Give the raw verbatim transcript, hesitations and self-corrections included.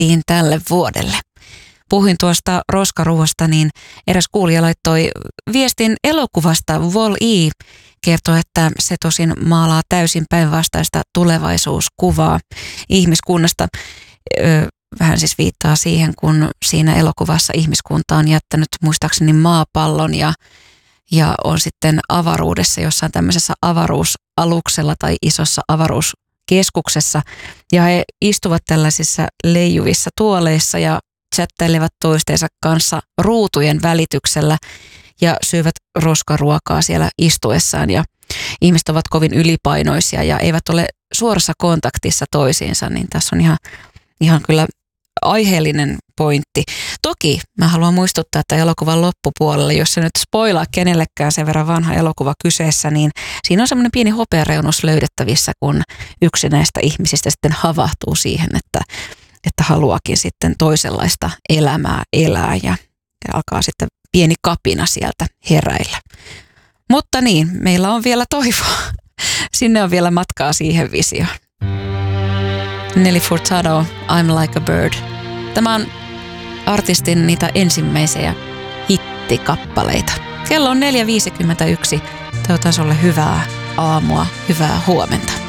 pakettiin tälle vuodelle. Puhuin tuosta roskaruosta, niin eräs kuulija laittoi viestin elokuvasta. Wall-E kertoo, että se tosin maalaa täysin päinvastaista tulevaisuuskuvaa ihmiskunnasta. Öö, vähän siis viittaa siihen, kun siinä elokuvassa ihmiskunta on jättänyt muistaakseni maapallon ja, ja on sitten avaruudessa jossain tämmöisessä avaruusaluksella tai isossa avaruuskeskuksessa. Ja he istuvat tällaisissa leijuvissa tuoleissa ja chattailevat toistensa kanssa ruutujen välityksellä ja syövät roskaruokaa siellä istuessaan. Ja ihmiset ovat kovin ylipainoisia ja eivät ole suorassa kontaktissa toisiinsa, niin tässä on ihan, ihan kyllä aiheellinen pointti. Toki mä haluan muistuttaa, että elokuvan loppupuolella, jos se nyt spoilaa kenellekään sen verran vanha elokuva kyseessä, niin siinä on semmoinen pieni hopeareunus löydettävissä, kun yksi näistä ihmisistä sitten havahtuu siihen, että, että haluakin sitten toisenlaista elämää elää ja alkaa sitten pieni kapina sieltä heräillä. Mutta niin, meillä on vielä toivoa. Sinne on vielä matkaa siihen visioon. Nelly Furtado, I'm Like a Bird. Tämä on artistin niitä ensimmäisiä hittikappaleita. Kello on neljä viisikymmentäyksi. Toivotan sulle hyvää aamua, hyvää huomenta.